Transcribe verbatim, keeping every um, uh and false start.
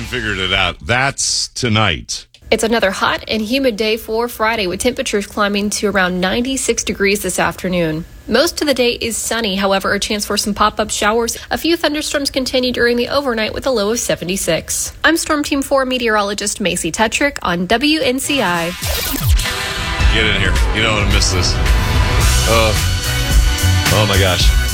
figured it out. That's tonight. It's another hot and humid day for Friday, with temperatures climbing to around ninety-six degrees this afternoon. Most of the day is sunny, however, a chance for some pop-up showers. A few thunderstorms continue during the overnight with a low of seventy-six. I'm Storm Team four meteorologist Macy Tetrick on W N C I. Get in here. You don't want to miss this. Oh, oh my gosh.